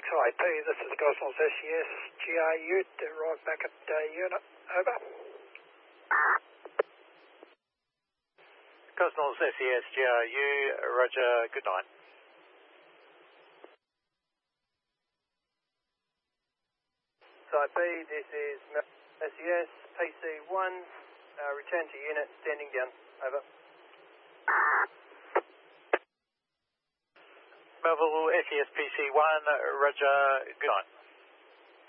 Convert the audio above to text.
Site B, this is Gosnells SES, GRU, right back at unit, over. Gosnells SES, GRU, roger, good night. Site B, this is SES, PC1, return to unit, standing down, over. Melville SES PC1, roger, good night.